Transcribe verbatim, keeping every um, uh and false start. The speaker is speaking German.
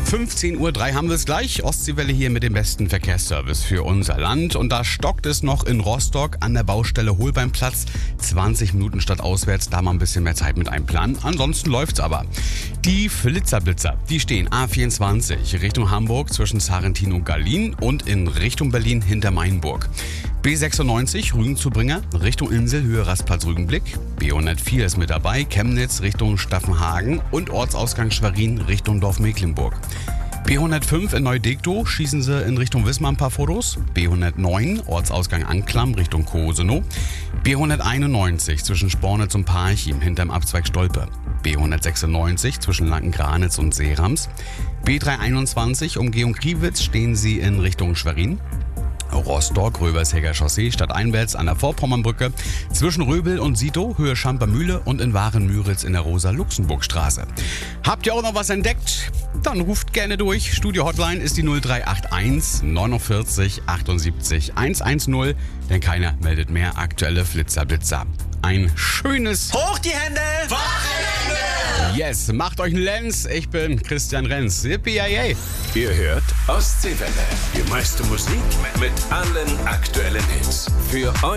fünfzehn Uhr drei haben wir es gleich. Ostseewelle hier mit dem besten Verkehrsservice für unser Land. Und da stockt es noch in Rostock an der Baustelle Holbeinplatz. zwanzig Minuten statt auswärts, da mal ein bisschen mehr Zeit mit einplanen. Ansonsten läuft's aber. Die Flitzerblitzer, die stehen A vierundzwanzig Richtung Hamburg zwischen Sarrentin und Gallien und in Richtung Berlin hinter Mainburg. B sechsundneunzig Rügenzubringer Richtung Insel, Höhe Rastplatz Rügenblick. B hundertvier ist mit dabei, Chemnitz Richtung Staffenhagen und Ortsausgang Schwerin Richtung Dorf Mecklenburg. B hundertfünf in Neudektow schießen sie in Richtung Wismar ein paar Fotos. B hundertneun Ortsausgang Anklam Richtung Kosenow. B hunderteinundneunzig zwischen Spornitz und Parchim hinterm Abzweig Stolpe. B hundertsechsundneunzig zwischen Lankengranitz und Seerams. B dreihunderteinundzwanzig Umgehung Kriwitz stehen sie in Richtung Schwerin. Rostock, Röbersheger Chaussee stadteinwärts an der Vorpommernbrücke, zwischen Röbel und Sito, Höhe Schampermühle und in Waren-Müritz in der Rosa-Luxemburg-Straße. Habt ihr auch noch was entdeckt? Dann ruft gerne durch. Studio-Hotline ist die null drei acht eins neunundvierzig achtundsiebzig hundertzehn, denn keiner meldet mehr aktuelle Flitzerblitzer. Ein schönes Hoch die Hände! Wochenende! Yes, macht euch einen Lenz. Ich bin Christian Renz. Yippie-yay. Ihr hört Ostseewelle. Die meiste Musik mit allen aktuellen Hits. Für euch.